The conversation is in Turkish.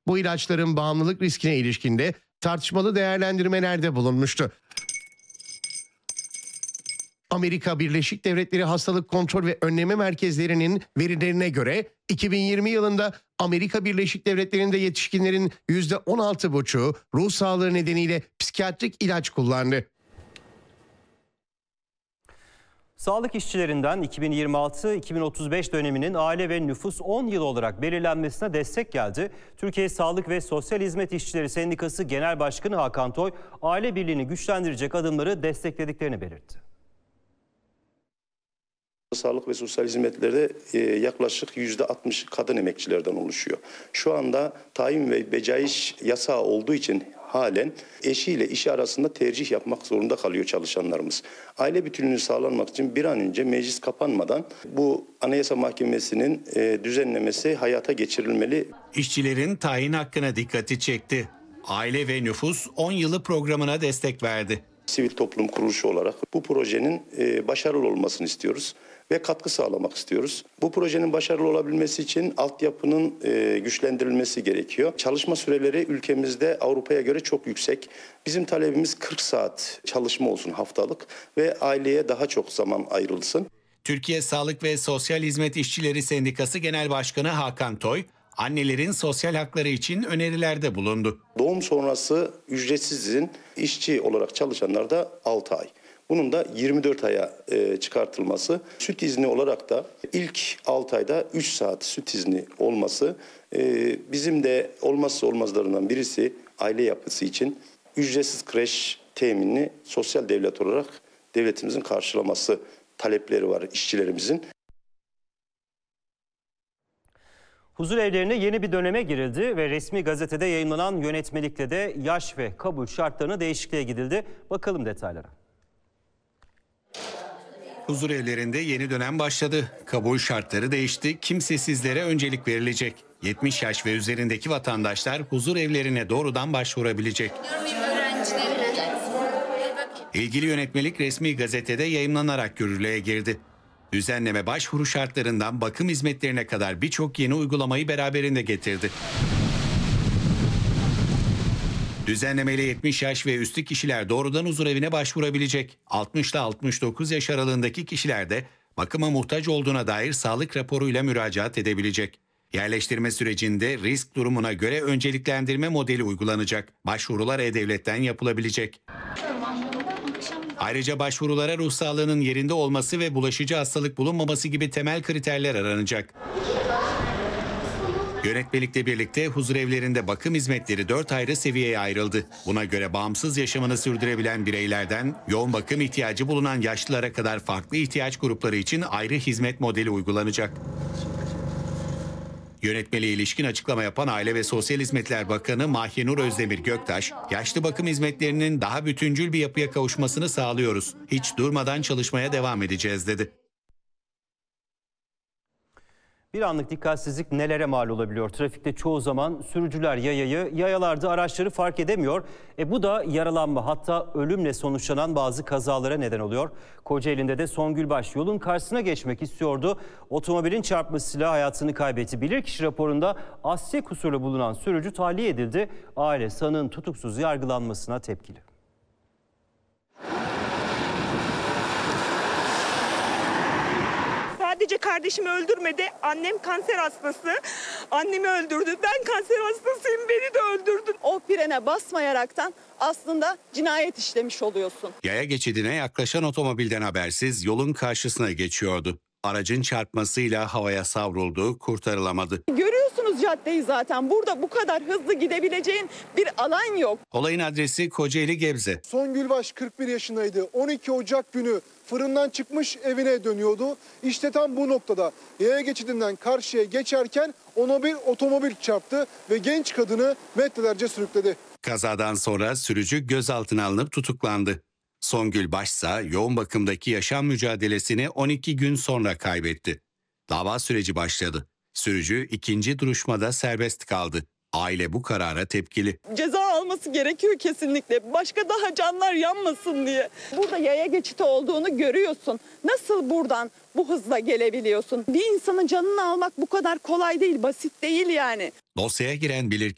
bu ilaçların bağımlılık riskine ilişkinde tartışmalı değerlendirmelerde bulunmuştu. Amerika Birleşik Devletleri Hastalık Kontrol ve Önleme Merkezleri'nin verilerine göre 2020 yılında Amerika Birleşik Devletleri'nde yetişkinlerin %16,5'u ruh sağlığı nedeniyle psikiyatrik ilaç kullandı. Sağlık işçilerinden 2026-2035 döneminin aile ve nüfus 10 yıl olarak belirlenmesine destek geldi. Türkiye Sağlık ve Sosyal Hizmet İşçileri Sendikası Genel Başkanı Hakan Toy, aile birliğini güçlendirecek adımları desteklediklerini belirtti. Sağlık ve sosyal hizmetlerde yaklaşık %60 kadın emekçilerden oluşuyor. Şu anda tayin ve becaiş yasağı olduğu için halen eşiyle işi arasında tercih yapmak zorunda kalıyor çalışanlarımız. Aile bütünlüğünü sağlanmak için bir an önce meclis kapanmadan bu Anayasa Mahkemesi'nin düzenlemesi hayata geçirilmeli. İşçilerin tayin hakkına dikkati çekti. Aile ve Nüfus 10 yılı programına destek verdi. Sivil toplum kuruluşu olarak bu projenin başarılı olmasını istiyoruz ve katkı sağlamak istiyoruz. Bu projenin başarılı olabilmesi için altyapının güçlendirilmesi gerekiyor. Çalışma süreleri ülkemizde Avrupa'ya göre çok yüksek. Bizim talebimiz 40 saat çalışma olsun haftalık ve aileye daha çok zaman ayrılsın. Türkiye Sağlık ve Sosyal Hizmet İşçileri Sendikası Genel Başkanı Hakan Toy, annelerin sosyal hakları için önerilerde bulundu. Doğum sonrası ücretsiz izin işçi olarak çalışanlarda 6 ay. Bunun da 24 aya çıkartılması. Süt izni olarak da ilk 6 ayda 3 saat süt izni olması bizim de olmazsa olmazlarından birisi aile yapısı için ücretsiz kreş teminini sosyal devlet olarak devletimizin karşılaması talepleri var işçilerimizin. Huzur evlerine yeni bir döneme girildi ve resmi gazetede yayımlanan yönetmelikle de yaş ve kabul şartlarına değişikliğe gidildi. Bakalım detaylara. Huzur evlerinde yeni dönem başladı. Kabul şartları değişti. Kimsesizlere öncelik verilecek. 70 yaş ve üzerindeki vatandaşlar huzur evlerine doğrudan başvurabilecek. İlgili yönetmelik resmi gazetede yayımlanarak yürürlüğe girdi. Düzenleme başvuru şartlarından bakım hizmetlerine kadar birçok yeni uygulamayı beraberinde getirdi. Düzenlemeyle 70 yaş ve üstü kişiler doğrudan huzurevine başvurabilecek. 60 ile 69 yaş aralığındaki kişiler de bakıma muhtaç olduğuna dair sağlık raporuyla müracaat edebilecek. Yerleştirme sürecinde risk durumuna göre önceliklendirme modeli uygulanacak. Başvurular E-Devlet'ten yapılabilecek. Ayrıca başvurulara ruh sağlığının yerinde olması ve bulaşıcı hastalık bulunmaması gibi temel kriterler aranacak. Yönetmelikle birlikte huzurevlerinde bakım hizmetleri 4 ayrı seviyeye ayrıldı. Buna göre bağımsız yaşamını sürdürebilen bireylerden yoğun bakım ihtiyacı bulunan yaşlılara kadar farklı ihtiyaç grupları için ayrı hizmet modeli uygulanacak. Yönetmeliğe ilişkin açıklama yapan Aile ve Sosyal Hizmetler Bakanı Mahyenur Özdemir Göktaş, yaşlı bakım hizmetlerinin daha bütüncül bir yapıya kavuşmasını sağlıyoruz. Hiç durmadan çalışmaya devam edeceğiz dedi. Bir anlık dikkatsizlik nelere mal olabiliyor? Trafikte çoğu zaman sürücüler yayayı, yayalarda araçları fark edemiyor. Bu da yaralanma, hatta ölümle sonuçlanan bazı kazalara neden oluyor. Kocaeli'nde de Songül Baş yolun karşısına geçmek istiyordu. Otomobilin çarpmasıyla hayatını kaybetti. Bilirkişi raporunda asli kusurlu bulunan sürücü tahliye edildi. Aile sanığın tutuksuz yargılanmasına tepkili. Sadece kardeşimi öldürmedi. Annem kanser hastası. Annemi öldürdü. Ben kanser hastasıyım. Beni de öldürdü. O frene basmayaraktan aslında cinayet işlemiş oluyorsun. Yaya geçidine yaklaşan otomobilden habersiz yolun karşısına geçiyordu. Aracın çarpmasıyla havaya savruldu, kurtarılamadı. Görüyorsunuz caddeyi zaten. Burada bu kadar hızlı gidebileceğin bir alan yok. Olayın adresi Kocaeli Gebze. Songül Baş 41 yaşındaydı. 12 Ocak günü fırından çıkmış evine dönüyordu. İşte tam bu noktada yaya geçidinden karşıya geçerken ona bir otomobil çarptı ve genç kadını metrelerce sürükledi. Kazadan sonra sürücü gözaltına alınıp tutuklandı. Songül Başsa yoğun bakımdaki yaşam mücadelesini 12 gün sonra kaybetti. Dava süreci başladı. Sürücü ikinci duruşmada serbest kaldı. Aile bu karara tepkili. Ceza alması gerekiyor kesinlikle. Başka daha canlar yanmasın diye. Burada yaya geçidi olduğunu görüyorsun. Nasıl buradan bu hızla gelebiliyorsun? Bir insanın canını almak bu kadar kolay değil, basit değil yani. Dosyaya giren bilirkişi